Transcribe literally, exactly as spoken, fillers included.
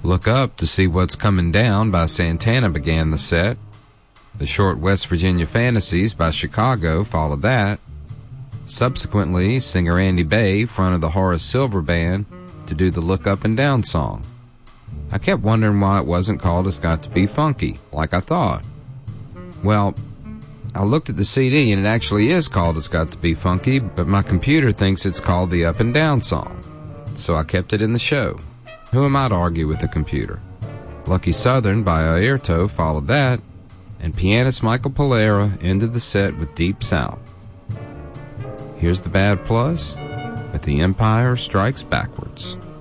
Look Up to See What's Coming Down by Santana began the set. The short West Virginia Fantasies by Chicago followed that. Subsequently, singer Andy Bay fronted the Horace Silver Band to do the Look Up and Down song. I kept wondering why it wasn't called It's Got to Be Funky, like I thought. Well, I looked at the C D and it actually is called It's Got to Be Funky, but my computer thinks it's called the Up and Down song. So I kept it in the show. Who am I to argue with the computer? Lucky Southern by Airto followed that, and pianist Michael Polera ended the set with Deep South. Here's the Bad Plus with The Empire Strikes Backwards.